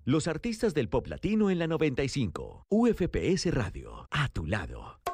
Los artistas del pop latino en la 95. UFPS Radio, a tu lado.